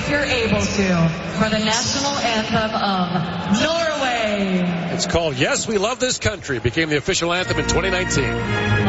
if you're able to, for the national anthem of Norway. It's called Yes, We Love This Country. It became the official anthem in 2019.